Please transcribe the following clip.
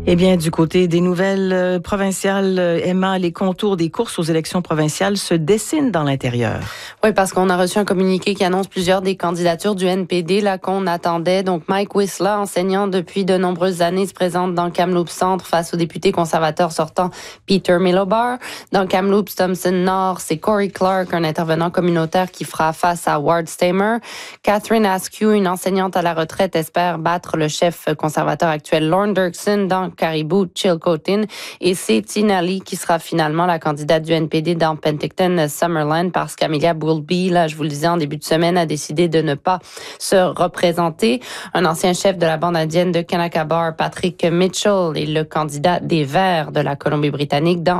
Eh bien, du côté des nouvelles provinciales, Emma, les contours des courses aux élections provinciales se dessinent dans l'intérieur. Oui, parce qu'on a reçu un communiqué qui annonce plusieurs des candidatures du NPD là qu'on attendait. Donc, Mike Whistler, enseignant depuis de nombreuses années, se présente dans Kamloops Centre face au député conservateur sortant Peter Milobar. Dans Kamloops Thompson Nord, c'est Corey Clark, un intervenant communautaire qui fera face à Ward Stamer. Catherine Askew, une enseignante à la retraite, espère battre le chef conservateur actuel Lorne Dirksen dans Caribou Chilcotin. Et c'est Tina Lee qui sera finalement la candidate du NPD dans Penticton Summerland parce qu'Amelia Boulby, là, je vous le disais en début de semaine, a décidé de ne pas se représenter. Un ancien chef de la bande indienne de Kanakabar, Patrick Mitchell, est le candidat des Verts de la Colombie-Britannique dans